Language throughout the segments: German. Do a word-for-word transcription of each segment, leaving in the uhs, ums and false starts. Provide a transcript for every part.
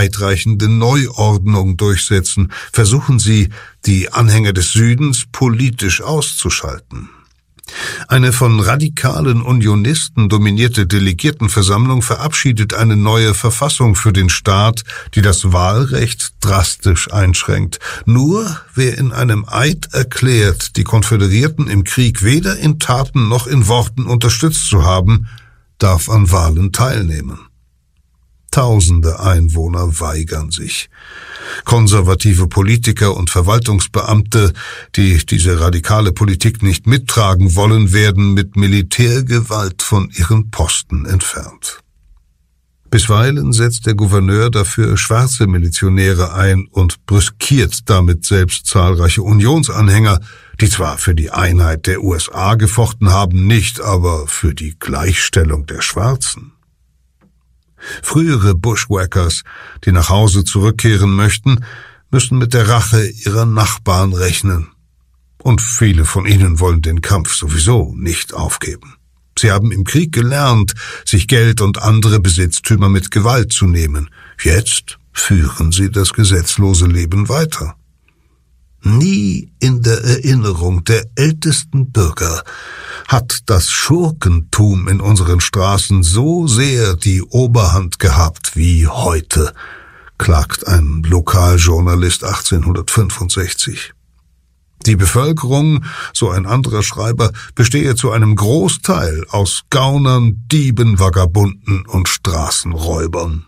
weitreichende Neuordnung durchsetzen, versuchen sie, die Anhänger des Südens politisch auszuschalten. Eine von radikalen Unionisten dominierte Delegiertenversammlung verabschiedet eine neue Verfassung für den Staat, die das Wahlrecht drastisch einschränkt. Nur wer in einem Eid erklärt, die Konföderierten im Krieg weder in Taten noch in Worten unterstützt zu haben, darf an Wahlen teilnehmen. Tausende Einwohner weigern sich. Konservative Politiker und Verwaltungsbeamte, die diese radikale Politik nicht mittragen wollen, werden mit Militärgewalt von ihren Posten entfernt. Bisweilen setzt der Gouverneur dafür schwarze Milizionäre ein und brüskiert damit selbst zahlreiche Unionsanhänger, die zwar für die Einheit der U S A gefochten haben, nicht aber für die Gleichstellung der Schwarzen. Frühere Bushwhackers, die nach Hause zurückkehren möchten, müssen mit der Rache ihrer Nachbarn rechnen. Und viele von ihnen wollen den Kampf sowieso nicht aufgeben. Sie haben im Krieg gelernt, sich Geld und andere Besitztümer mit Gewalt zu nehmen. Jetzt führen sie das gesetzlose Leben weiter. Nie in der Erinnerung der ältesten Bürger hat das Schurkentum in unseren Straßen so sehr die Oberhand gehabt wie heute, klagt ein Lokaljournalist achtzehnhundertfünfundsechzig. Die Bevölkerung, so ein anderer Schreiber, bestehe zu einem Großteil aus Gaunern, Dieben, Vagabunden und Straßenräubern.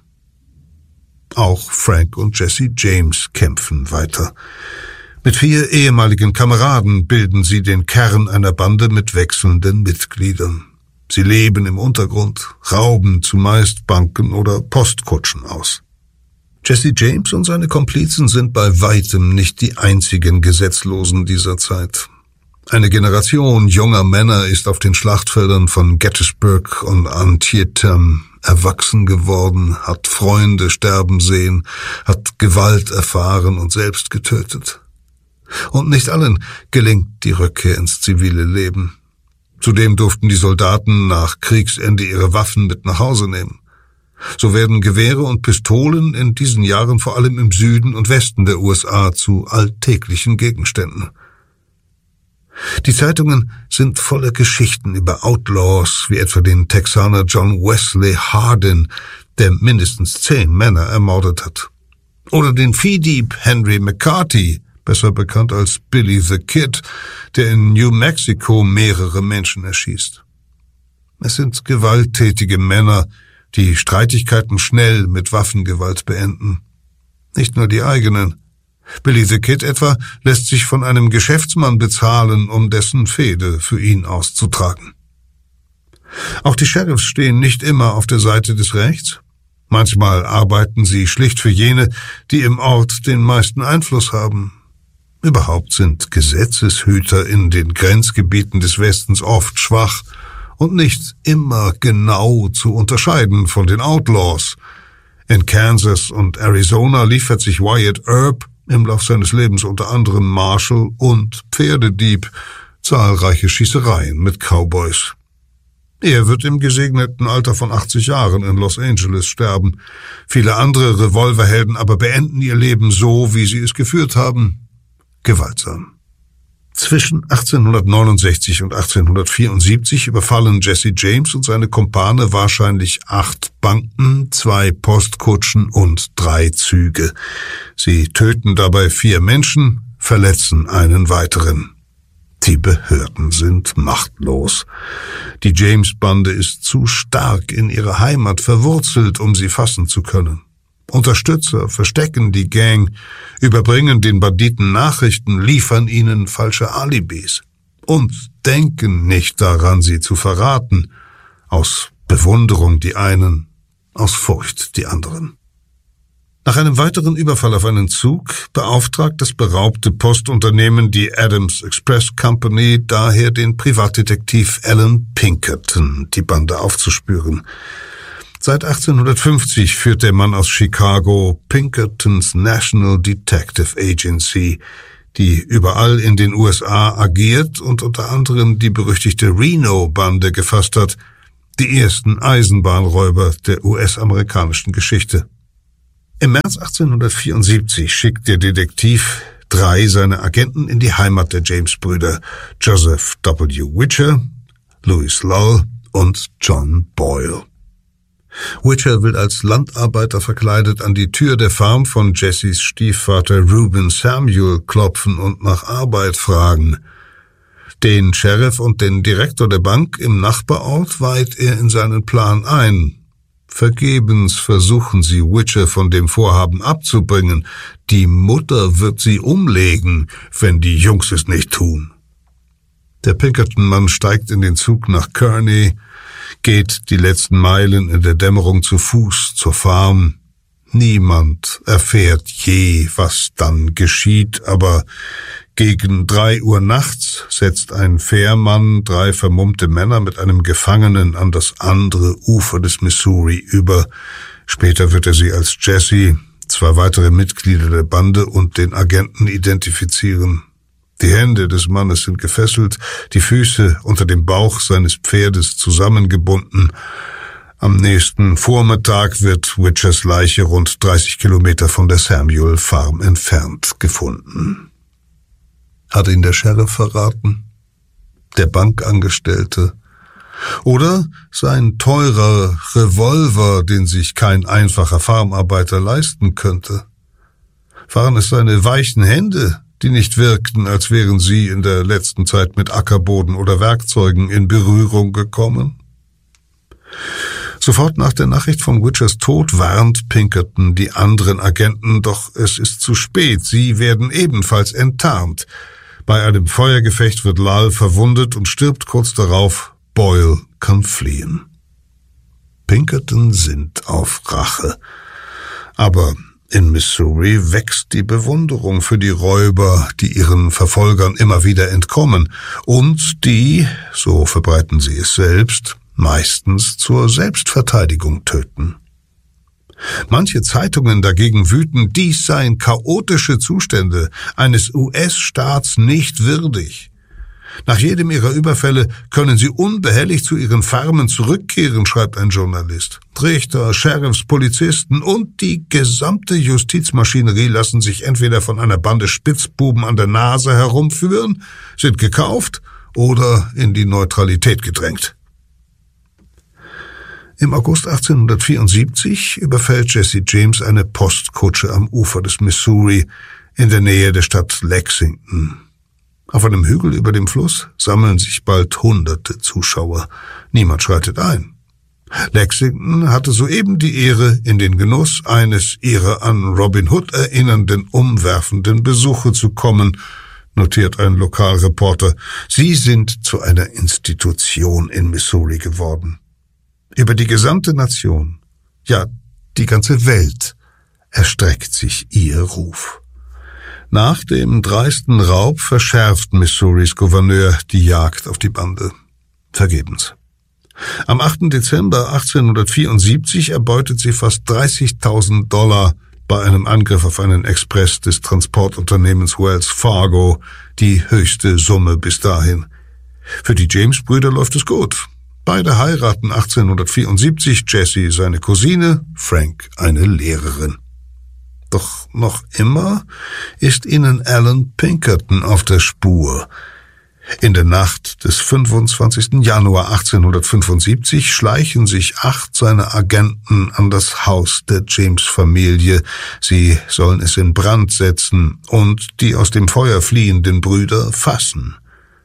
Auch Frank und Jesse James kämpfen weiter. Mit vier ehemaligen Kameraden bilden sie den Kern einer Bande mit wechselnden Mitgliedern. Sie leben im Untergrund, rauben zumeist Banken oder Postkutschen aus. Jesse James und seine Komplizen sind bei weitem nicht die einzigen Gesetzlosen dieser Zeit. Eine Generation junger Männer ist auf den Schlachtfeldern von Gettysburg und Antietam erwachsen geworden, hat Freunde sterben sehen, hat Gewalt erfahren und selbst getötet. Und nicht allen gelingt die Rückkehr ins zivile Leben. Zudem durften die Soldaten nach Kriegsende ihre Waffen mit nach Hause nehmen. So werden Gewehre und Pistolen in diesen Jahren vor allem im Süden und Westen der U S A zu alltäglichen Gegenständen. Die Zeitungen sind voller Geschichten über Outlaws, wie etwa den Texaner John Wesley Hardin, der mindestens zehn Männer ermordet hat. Oder den Viehdieb Henry McCarthy, besser bekannt als Billy the Kid, der in New Mexico mehrere Menschen erschießt. Es sind gewalttätige Männer, die Streitigkeiten schnell mit Waffengewalt beenden. Nicht nur die eigenen. Billy the Kid etwa lässt sich von einem Geschäftsmann bezahlen, um dessen Fehde für ihn auszutragen. Auch die Sheriffs stehen nicht immer auf der Seite des Rechts. Manchmal arbeiten sie schlicht für jene, die im Ort den meisten Einfluss haben. Überhaupt sind Gesetzeshüter in den Grenzgebieten des Westens oft schwach und nicht immer genau zu unterscheiden von den Outlaws. In Kansas und Arizona liefert sich Wyatt Earp im Lauf seines Lebens unter anderem Marshall und Pferdedieb zahlreiche Schießereien mit Cowboys. Er wird im gesegneten Alter von achtzig Jahren in Los Angeles sterben. Viele andere Revolverhelden aber beenden ihr Leben so, wie sie es geführt haben, gewaltsam. Zwischen achtzehnhundertneunundsechzig und achtzehnhundertvierundsiebzig überfallen Jesse James und seine Kumpane wahrscheinlich acht Banken, zwei Postkutschen und drei Züge. Sie töten dabei vier Menschen, verletzen einen weiteren. Die Behörden sind machtlos. Die James-Bande ist zu stark in ihrer Heimat verwurzelt, um sie fassen zu können. Unterstützer verstecken die Gang, überbringen den Banditen Nachrichten, liefern ihnen falsche Alibis und denken nicht daran, sie zu verraten. Aus Bewunderung die einen, aus Furcht die anderen. Nach einem weiteren Überfall auf einen Zug beauftragt das beraubte Postunternehmen die Adams Express Company daher den Privatdetektiv Alan Pinkerton, die Bande aufzuspüren. Seit achtzehnhundertfünfzig führt der Mann aus Chicago Pinkertons National Detective Agency, die überall in den U S A agiert und unter anderem die berüchtigte Reno-Bande gefasst hat, die ersten Eisenbahnräuber der U S-amerikanischen Geschichte. Im März achtzehnhundertvierundsiebzig schickt der Detektiv drei seiner Agenten in die Heimat der James-Brüder, Joseph W. Witcher, Louis Lull und John Boyle. Witcher will als Landarbeiter verkleidet an die Tür der Farm von Jessys Stiefvater Reuben Samuel klopfen und nach Arbeit fragen. Den Sheriff und den Direktor der Bank im Nachbarort weiht er in seinen Plan ein. Vergebens versuchen sie, Witcher von dem Vorhaben abzubringen. Die Mutter wird sie umlegen, wenn die Jungs es nicht tun. Der Pinkerton-Mann steigt in den Zug nach Kearney, geht die letzten Meilen in der Dämmerung zu Fuß zur Farm. Niemand erfährt je, was dann geschieht, aber gegen drei Uhr nachts setzt ein Fährmann drei vermummte Männer mit einem Gefangenen an das andere Ufer des Missouri über. Später wird er sie als Jesse, zwei weitere Mitglieder der Bande und den Agenten identifizieren. Die Hände des Mannes sind gefesselt, die Füße unter dem Bauch seines Pferdes zusammengebunden. Am nächsten Vormittag wird Witchers Leiche rund dreißig Kilometer von der Samuel Farm entfernt gefunden. Hat ihn der Sheriff verraten? Der Bankangestellte? Oder sein teurer Revolver, den sich kein einfacher Farmarbeiter leisten könnte? Waren es seine weichen Hände, die nicht wirkten, als wären sie in der letzten Zeit mit Ackerboden oder Werkzeugen in Berührung gekommen? Sofort nach der Nachricht von Witchers Tod warnt Pinkerton die anderen Agenten, doch es ist zu spät, sie werden ebenfalls enttarnt. Bei einem Feuergefecht wird Lull verwundet und stirbt kurz darauf. Boyle kann fliehen. Pinkerton sinnt auf Rache. Aber in Missouri wächst die Bewunderung für die Räuber, die ihren Verfolgern immer wieder entkommen und die, so verbreiten sie es selbst, meistens zur Selbstverteidigung töten. Manche Zeitungen dagegen wüten, dies seien chaotische Zustände eines U S-Staats nicht würdig. Nach jedem ihrer Überfälle können sie unbehelligt zu ihren Farmen zurückkehren, schreibt ein Journalist. Richter, Sheriffs, Polizisten und die gesamte Justizmaschinerie lassen sich entweder von einer Bande Spitzbuben an der Nase herumführen, sind gekauft oder in die Neutralität gedrängt. Im August achtzehnhundertvierundsiebzig überfällt Jesse James eine Postkutsche am Ufer des Missouri in der Nähe der Stadt Lexington. Auf einem Hügel über dem Fluss sammeln sich bald hunderte Zuschauer. Niemand schreitet ein. Lexington hatte soeben die Ehre, in den Genuss eines ihrer an Robin Hood erinnernden umwerfenden Besuche zu kommen, notiert ein Lokalreporter. Sie sind zu einer Institution in Missouri geworden. Über die gesamte Nation, ja, die ganze Welt, erstreckt sich ihr Ruf. Nach dem dreisten Raub verschärft Missouris Gouverneur die Jagd auf die Bande. Vergebens. Am achten Dezember achtzehnhundertvierundsiebzig erbeutet sie fast dreißigtausend Dollar bei einem Angriff auf einen Express des Transportunternehmens Wells Fargo, die höchste Summe bis dahin. Für die James-Brüder läuft es gut. Beide heiraten achtzehnhundertvierundsiebzig, Jesse seine Cousine, Frank eine Lehrerin. Doch noch immer ist ihnen Alan Pinkerton auf der Spur. In der Nacht des fünfundzwanzigsten Januar achtzehnhundertfünfundsiebzig schleichen sich acht seiner Agenten an das Haus der James-Familie. Sie sollen es in Brand setzen und die aus dem Feuer fliehenden Brüder fassen.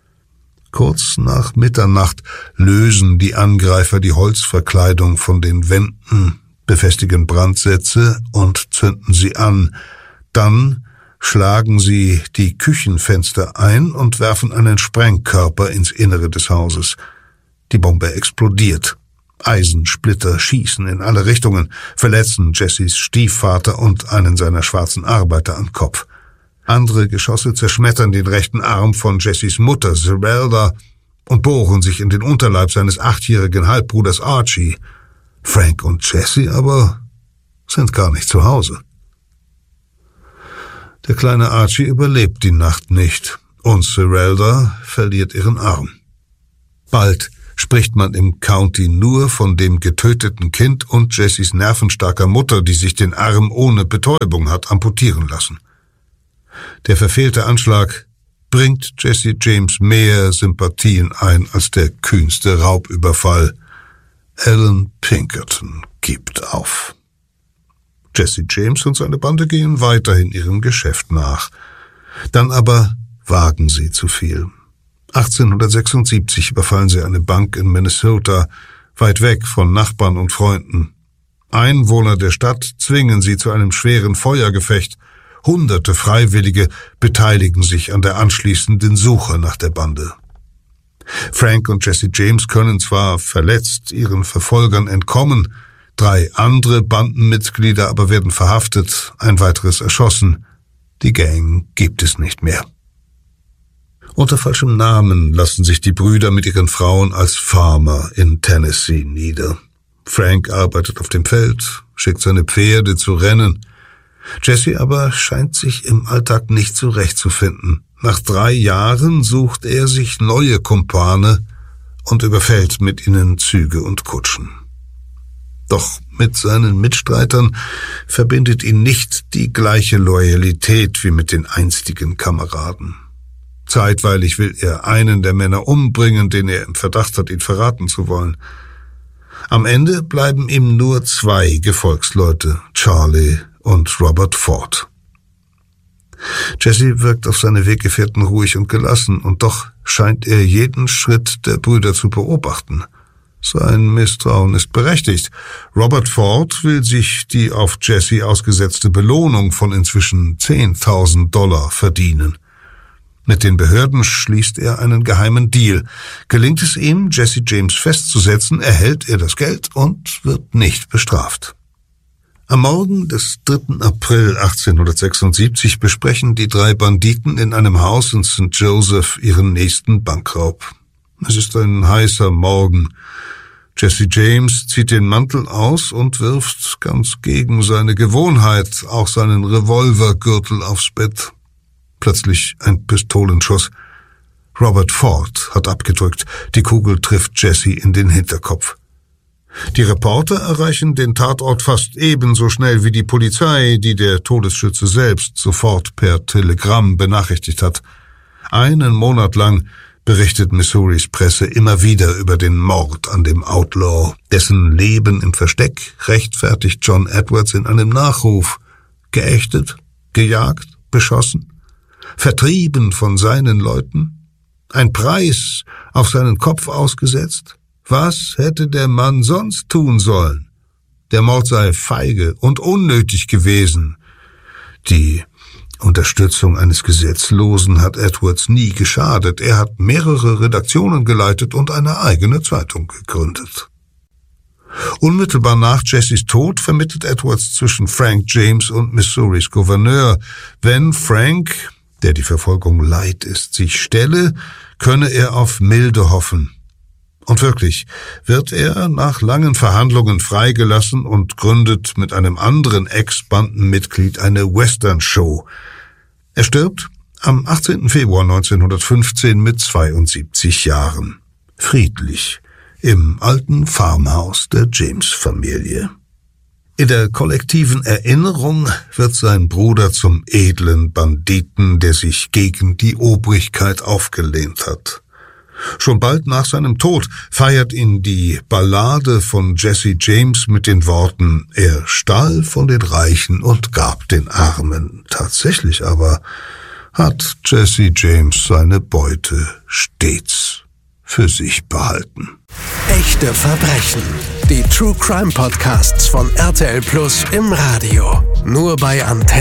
Kurz nach Mitternacht lösen die Angreifer die Holzverkleidung von den Wänden, befestigen Brandsätze und zünden sie an. Dann schlagen sie die Küchenfenster ein und werfen einen Sprengkörper ins Innere des Hauses. Die Bombe explodiert. Eisensplitter schießen in alle Richtungen, verletzen Jessys Stiefvater und einen seiner schwarzen Arbeiter am Kopf. Andere Geschosse zerschmettern den rechten Arm von Jessys Mutter, Zerelda, und bohren sich in den Unterleib seines achtjährigen Halbbruders Archie. Frank und Jesse aber sind gar nicht zu Hause. Der kleine Archie überlebt die Nacht nicht und Zerelda verliert ihren Arm. Bald spricht man im County nur von dem getöteten Kind und Jessys nervenstarker Mutter, die sich den Arm ohne Betäubung hat amputieren lassen. Der verfehlte Anschlag bringt Jesse James mehr Sympathien ein als der kühnste Raubüberfall. Alan Pinkerton gibt auf. Jesse James und seine Bande gehen weiterhin ihrem Geschäft nach. Dann aber wagen sie zu viel. achtzehnhundertsechsundsiebzig überfallen sie eine Bank in Minnesota, weit weg von Nachbarn und Freunden. Einwohner der Stadt zwingen sie zu einem schweren Feuergefecht. Hunderte Freiwillige beteiligen sich an der anschließenden Suche nach der Bande. Frank und Jesse James können zwar verletzt ihren Verfolgern entkommen, drei andere Bandenmitglieder aber werden verhaftet, ein weiteres erschossen. Die Gang gibt es nicht mehr. Unter falschem Namen lassen sich die Brüder mit ihren Frauen als Farmer in Tennessee nieder. Frank arbeitet auf dem Feld, schickt seine Pferde zu rennen. Jesse aber scheint sich im Alltag nicht zurechtzufinden. Nach drei Jahren sucht er sich neue Kumpane und überfällt mit ihnen Züge und Kutschen. Doch mit seinen Mitstreitern verbindet ihn nicht die gleiche Loyalität wie mit den einstigen Kameraden. Zeitweilig will er einen der Männer umbringen, den er im Verdacht hat, ihn verraten zu wollen. Am Ende bleiben ihm nur zwei Gefolgsleute, Charlie und Robert Ford. Jesse wirkt auf seine Weggefährten ruhig und gelassen, und doch scheint er jeden Schritt der Brüder zu beobachten. Sein Misstrauen ist berechtigt. Robert Ford will sich die auf Jesse ausgesetzte Belohnung von inzwischen zehntausend Dollar verdienen. Mit den Behörden schließt er einen geheimen Deal. Gelingt es ihm, Jesse James festzusetzen, erhält er das Geld und wird nicht bestraft. Am Morgen des dritten April achtzehnhundertsechsundsiebzig besprechen die drei Banditen in einem Haus in Saint Joseph ihren nächsten Bankraub. Es ist ein heißer Morgen. Jesse James zieht den Mantel aus und wirft, ganz gegen seine Gewohnheit, auch seinen Revolvergürtel aufs Bett. Plötzlich ein Pistolenschuss. Robert Ford hat abgedrückt. Die Kugel trifft Jesse in den Hinterkopf. Die Reporter erreichen den Tatort fast ebenso schnell wie die Polizei, die der Todesschütze selbst sofort per Telegramm benachrichtigt hat. Einen Monat lang berichtet Missouris Presse immer wieder über den Mord an dem Outlaw. Dessen Leben im Versteck rechtfertigt John Edwards in einem Nachruf. Geächtet, gejagt, beschossen, vertrieben von seinen Leuten, ein Preis auf seinen Kopf ausgesetzt. Was hätte der Mann sonst tun sollen? Der Mord sei feige und unnötig gewesen. Die Unterstützung eines Gesetzlosen hat Edwards nie geschadet. Er hat mehrere Redaktionen geleitet und eine eigene Zeitung gegründet. Unmittelbar nach Jessys Tod vermittelt Edwards zwischen Frank James und Missouris Gouverneur. Wenn Frank, der die Verfolgung leid ist, sich stelle, könne er auf Milde hoffen. Und wirklich wird er nach langen Verhandlungen freigelassen und gründet mit einem anderen Ex-Bandenmitglied eine Western-Show. Er stirbt am achtzehnten Februar neunzehnhundertfünfzehn mit zweiundsiebzig Jahren. Friedlich im alten Farmhaus der James-Familie. In der kollektiven Erinnerung wird sein Bruder zum edlen Banditen, der sich gegen die Obrigkeit aufgelehnt hat. Schon bald nach seinem Tod feiert ihn die Ballade von Jesse James mit den Worten: Er stahl von den Reichen und gab den Armen. Tatsächlich aber hat Jesse James seine Beute stets für sich behalten. Echte Verbrechen. Die True Crime Podcasts von R T L Plus im Radio. Nur bei Antenne.